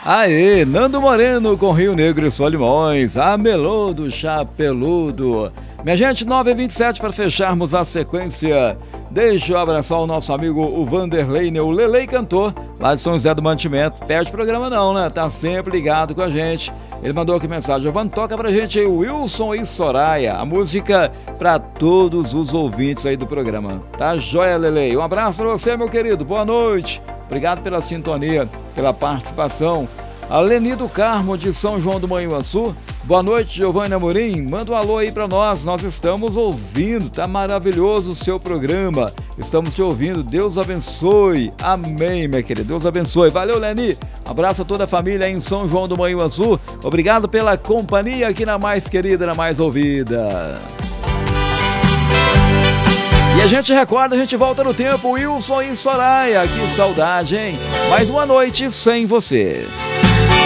Aê, Nando Moreno com Rio Negro e Solimões, a Melô do Chapeludo. Minha gente, 9h27 para fecharmos a sequência. Deixa eu abraçar o nosso amigo o Vanderlei, o Lelei Cantor, lá de São José do Mantimento. Perde programa não, né? Tá sempre ligado com a gente. Ele mandou aqui mensagem: Giovanni, toca pra gente aí o Wilson e Soraya, a música pra todos os ouvintes aí do programa. Tá joia, Lelei? Um abraço pra você, meu querido. Boa noite. Obrigado pela sintonia, pela participação. A Leni do Carmo, de São João do Manhuaçu. Boa noite, Giovanni Amorim. Manda um alô aí pra nós. Nós estamos ouvindo. Tá maravilhoso o seu programa. Estamos te ouvindo. Deus abençoe. Amém, minha querida. Deus abençoe. Valeu, Leni. Abraço a toda a família aí em São João do Manhuaçu. Obrigado pela companhia aqui na mais querida, na mais ouvida. E a gente recorda, a gente volta no tempo. Wilson e Soraya. Que saudade, hein? Mais uma noite sem você.